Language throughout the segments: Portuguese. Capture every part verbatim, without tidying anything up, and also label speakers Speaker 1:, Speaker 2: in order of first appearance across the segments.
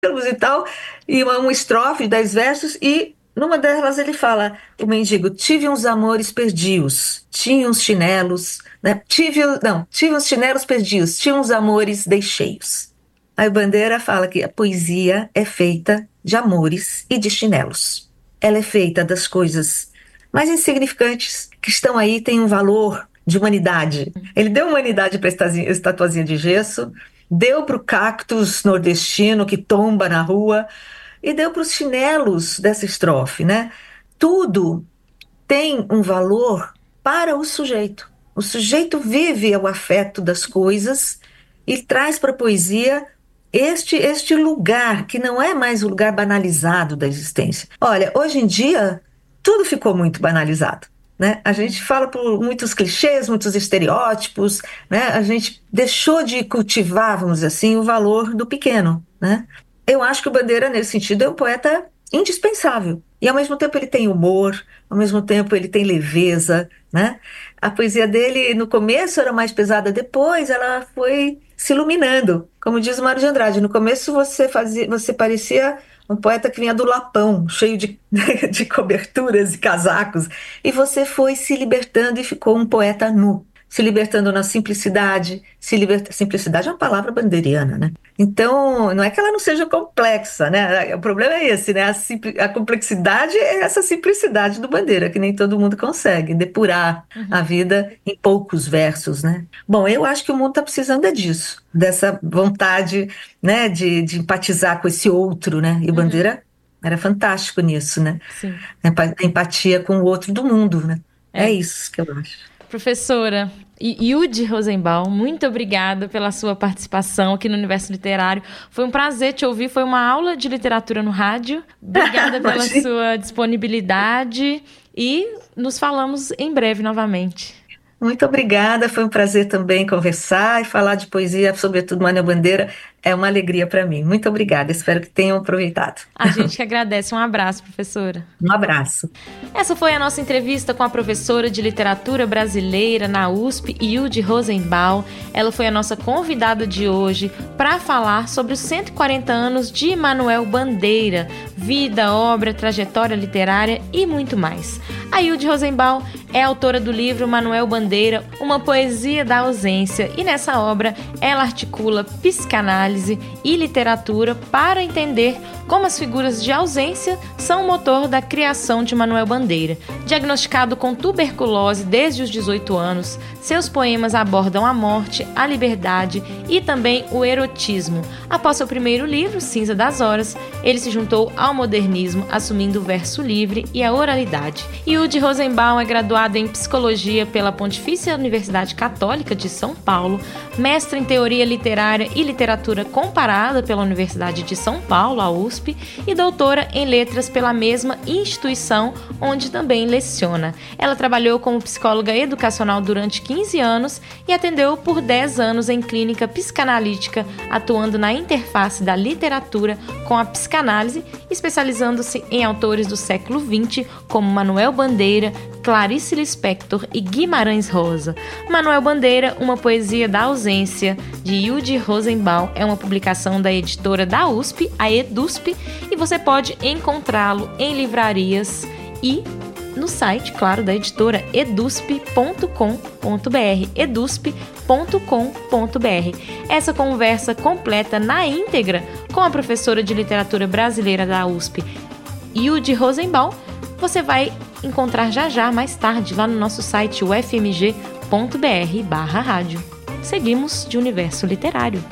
Speaker 1: e tal, e uma, uma estrofe de dez versos, e numa delas ele fala, o mendigo, tive uns amores perdidos, tinha uns chinelos, né? Tive, não, tive uns chinelos perdidos, tinha uns amores deixei-os. Aí o Bandeira fala que a poesia é feita de amores e de chinelos. Ela é feita das coisas mais insignificantes, que estão aí, têm um valor de humanidade. Ele deu humanidade para a estatuazinha de gesso, deu para o cactus nordestino que tomba na rua, e deu para os chinelos dessa estrofe, né? Tudo tem um valor para o sujeito. O sujeito vive o afeto das coisas e traz para a poesia este, este lugar, que não é mais o lugar banalizado da existência. Olha, hoje em dia, tudo ficou muito banalizado. Né? A gente fala por muitos clichês, muitos estereótipos, né? A gente deixou de cultivar, vamos dizer assim, o valor do pequeno. Né? Eu acho que o Bandeira, nesse sentido, é um poeta indispensável. E, ao mesmo tempo, ele tem humor, ao mesmo tempo, ele tem leveza. Né? A poesia dele, no começo, era mais pesada, depois ela foi se iluminando. Como diz o Mário de Andrade, no começo você, fazia, você parecia um poeta que vinha do Lapão, cheio de, de coberturas e casacos, e você foi se libertando e ficou um poeta nu, se libertando na simplicidade. Se liberta... Simplicidade é uma palavra bandeiriana, né? Então, não é que ela não seja complexa, né? O problema é esse, né? A, simpli... a complexidade é essa simplicidade do Bandeira, que nem todo mundo consegue depurar uhum. a vida em poucos versos, né? Bom, eu acho que o mundo está precisando é disso, dessa vontade, né, de, de empatizar com esse outro, né? E o uhum. Bandeira era fantástico nisso, né?
Speaker 2: Sim.
Speaker 1: A empatia com o outro do mundo, né? É, é isso que eu acho.
Speaker 2: Professora Hilde Rosenbaum, muito obrigada pela sua participação aqui no Universo Literário. Foi um prazer te ouvir, foi uma aula de literatura no rádio. Obrigada pela sua disponibilidade e nos falamos em breve novamente.
Speaker 1: Muito obrigada, foi um prazer também conversar e falar de poesia, sobretudo Manuel Bandeira, é uma alegria para mim. Muito obrigada, espero que tenham aproveitado.
Speaker 2: A gente que agradece, um abraço, professora.
Speaker 1: Um abraço.
Speaker 2: Essa foi a nossa entrevista com a professora de literatura brasileira na U S P, Hilde Rosenbaum. Ela foi a nossa convidada de hoje para falar sobre os cento e quarenta anos de Manuel Bandeira, vida, obra, trajetória literária e muito mais. A Hilde Rosenbaum é autora do livro Manuel Bandeira, uma poesia da ausência, e nessa obra ela articula psicanálise e literatura para entender como as figuras de ausência são o motor da criação de Manuel Bandeira. Diagnosticado com tuberculose desde os dezoito anos, seus poemas abordam a morte, a liberdade e também o erotismo. Após seu primeiro livro, Cinza das Horas, ele se juntou ao modernismo, assumindo o verso livre e a oralidade. Hilde Rosenbaum é graduada em psicologia pela Pontifícia Universidade Católica de São Paulo, mestre em teoria literária e literatura comparada pela Universidade de São Paulo, a U S P, e doutora em letras pela mesma instituição, onde também leciona. Ela trabalhou como psicóloga educacional durante quinze anos e atendeu por dez anos em clínica psicanalítica, atuando na interface da literatura com a psicanálise, especializando-se em autores do século vinte, como Manuel Bandeira, Clarice Lispector e Guimarães Rosa. Manuel Bandeira, uma poesia da ausência, de Hilde Rosenbaum, é uma publicação da editora da U S P, a EDUSP, e você pode encontrá-lo em livrarias e no site, claro, da editora edusp ponto com ponto br, edusp ponto com ponto br. Essa conversa completa na íntegra com a professora de literatura brasileira da U S P, Hilde Rosenbaum, você vai encontrar já já, mais tarde, lá no nosso site u f m g ponto b r barra rádio. Seguimos de Universo Literário.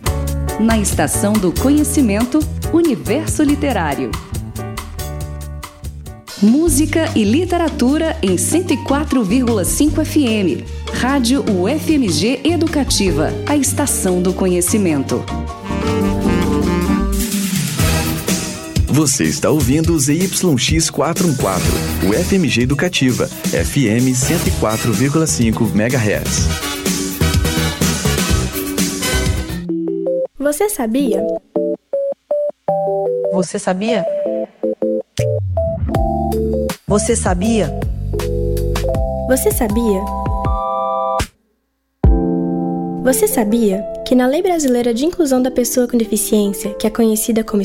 Speaker 3: Na Estação do Conhecimento, Universo Literário. Música e literatura em cento e quatro vírgula cinco F M. Rádio U F M G Educativa, a Estação do Conhecimento.
Speaker 4: Você está ouvindo o Z Y X quatrocentos e quatorze, o F M G Educativa, F M cento e quatro vírgula cinco megahertz.
Speaker 5: Você sabia?
Speaker 6: Você sabia? Você sabia?
Speaker 5: Você sabia? Você sabia que na Lei Brasileira de Inclusão da Pessoa com Deficiência, que é conhecida como